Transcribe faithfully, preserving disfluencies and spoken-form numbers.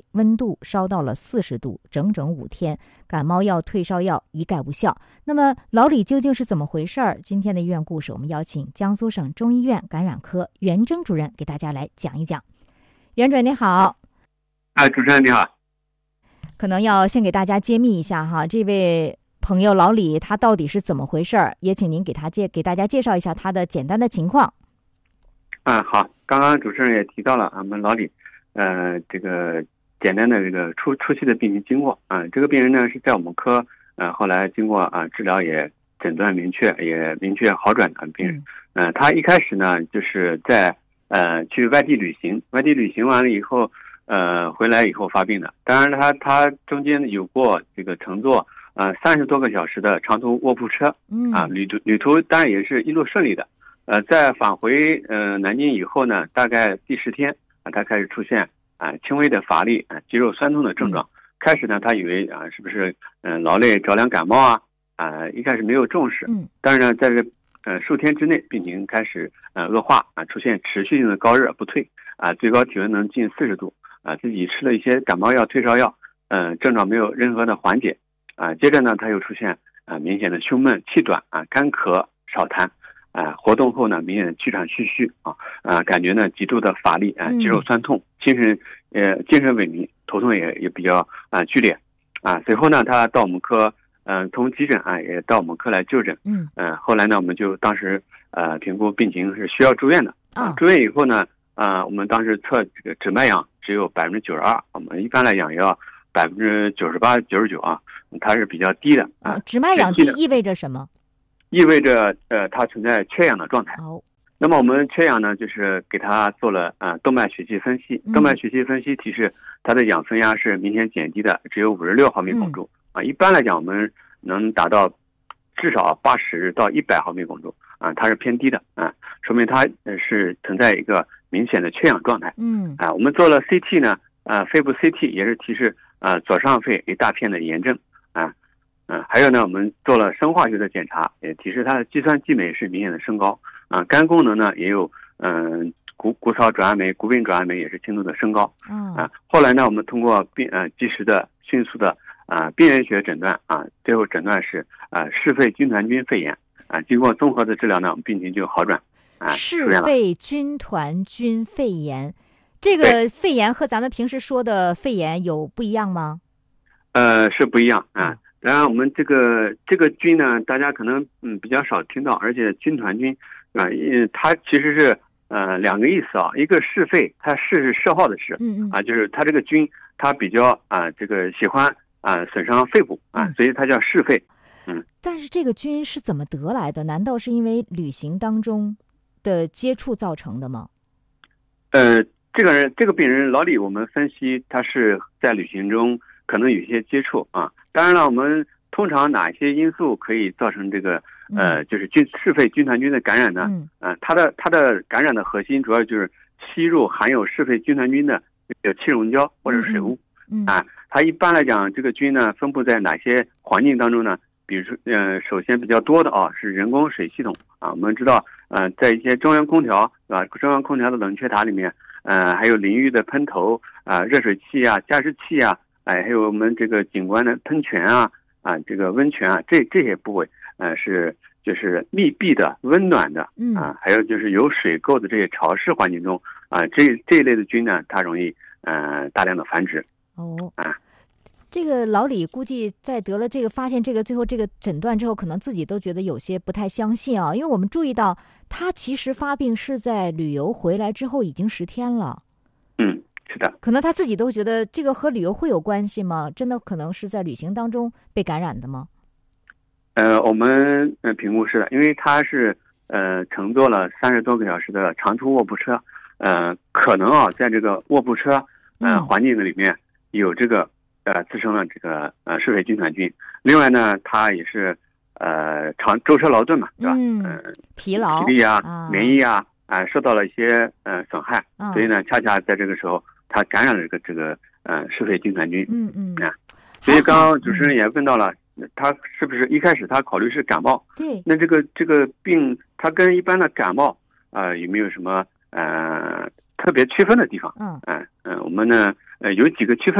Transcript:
温度烧到了四十度，整整五天，感冒药、退烧药一概无效。那么老李究竟是怎么回事儿？今天的医院故事，我们邀请江苏省中医院感染科袁征主任给大家来讲一讲。袁主任你好。 啊，主持人你好。 可能要先给大家揭秘一下哈，这位朋友老李他到底是怎么回事儿？也请您给他介给大家介绍一下他的简单的情况。 啊，好，刚刚主持人也提到了，我们老李，呃，这个简单的这个初初期的病情经过啊，这个病人呢是在我们科，呃，后来经过啊治疗也诊断明确，也明确好转的病人。嗯、呃，他一开始呢就是在呃去外地旅行，外地旅行完了以后。呃，回来以后发病的，当然他他中间有过这个乘坐呃三十多个小时的长途卧铺车， 嗯啊旅途旅途当然也是一路顺利的，呃，在返回呃南京以后呢，大概第十天啊，他开始出现啊轻微的乏力啊肌肉酸痛的症状。嗯、开始呢，他以为啊是不是嗯、呃、劳累着凉感冒啊啊，一开始没有重视， 嗯， 但是呢，在这呃数天之内，病情开始呃恶化啊，出现持续性的高热不退啊，最高体温能近四十度。啊，自己吃了一些感冒药、退烧药，嗯、呃，症状没有任何的缓解，啊，接着呢，他又出现啊明显的胸闷、气短啊、干咳、少痰，啊，活动后呢，明显的气喘吁吁啊，啊，感觉呢极度的乏力啊，肌肉酸痛，精神呃精神萎靡，头痛也也比较啊剧烈，啊，随后呢，他到我们科，嗯、呃，从急诊啊也到我们科来就诊， 嗯， 嗯、呃，后来呢，我们就当时呃评估病情是需要住院的，啊，住院以后呢。啊、呃，我们当时测这个指脉氧只有百分之九十二，我们一般来讲要百分之九十八、九十九啊，它是比较低的啊。 哦、指脉氧低意味着什么？ 意味着呃它存在缺氧的状态。 哦。 那么我们缺氧呢，就是给他做了啊、呃、动脉血气分析，动脉血气分析提示它的氧分压是明显减低的，只有五十六毫米汞柱、嗯、啊。一般来讲，我们能达到至少八十到一百毫米汞柱啊，它是偏低的啊，说明它是存在一个明显的缺氧状态。 嗯啊，我们做了 C T 呢，啊，肺部 C T 也是提示啊左上肺一大片的炎症啊，嗯、啊，还有呢，我们做了生化学的检查，也提示它的肌酸激酶是明显的升高啊，肝功能呢也有嗯谷谷草转氨酶、谷丙转氨酶也是轻度的升高啊。后来呢，我们通过病呃及时的、迅速的啊病原学诊断啊，最后诊断是啊嗜肺军团菌肺炎啊，经过综合的治疗呢，我们病情就好转。 嗜肺军团菌肺炎，这个肺炎和咱们平时说的肺炎有不一样吗？ 呃，是不一样啊。当然，我们这个这个菌呢，大家可能嗯比较少听到，而且军团菌啊，呃，它其实是呃两个意思啊。一个嗜肺，它嗜是嗜好的嗜， 嗯嗯啊，就是它这个菌它比较啊这个喜欢啊损伤肺部啊， 嗯、 所以它叫嗜肺。嗯， 但是这个菌是怎么得来的？难道是因为旅行当中的接触造成的吗？ 呃，这个人这个病人老李，我们分析他是在旅行中可能有一些接触啊。当然了，我们通常哪些因素可以造成这个呃，就是菌嗜肺军团菌的感染呢？ 嗯， 啊，它的它的感染的核心主要就是吸入含有嗜肺军团菌的有气溶胶或者水污。 嗯， 啊，它一般来讲，这个菌呢分布在哪些环境当中呢？比如说，呃，首先比较多的啊是人工水系统啊，我们知道，呃，在一些中央空调是吧？中央空调的冷却塔里面，呃，还有淋浴的喷头啊、热水器啊、加湿器啊，哎，还有我们这个景观的喷泉啊、啊这个温泉啊，这这些部位，呃，是就是密闭的、温暖的啊，还有就是有水垢的这些潮湿环境中啊，这这一类的菌呢，它容易呃大量的繁殖。 哦啊。 这个老李估计在得了这个发现这个最后这个诊断之后，可能自己都觉得有些不太相信啊，因为我们注意到他其实发病是在旅游回来之后已经十天了。 嗯，是的。 可能他自己都觉得这个和旅游会有关系吗？真的可能是在旅行当中被感染的吗？ 呃，我们呃评估是的，因为他是呃乘坐了三十多个小时的长途卧铺车，呃，可能啊在这个卧铺车呃环境里面有这个。呃，滋生了这个呃嗜肺军团菌。另外呢，它也是呃长舟车劳顿嘛，对吧？ 嗯， 呃、 疲劳、 体力啊、 啊免疫啊，啊、呃、受到了一些呃损害、 啊， 所以呢，恰恰在这个时候，它感染了这个这个呃嗜肺军团菌。 嗯嗯啊，所以刚刚主持人也问到了，他是不是一开始他考虑是感冒？ 对。 那这个这个病，它跟一般的感冒啊、呃、有没有什么呃特别区分的地方？ 嗯嗯嗯、呃，我们呢呃有几个区分。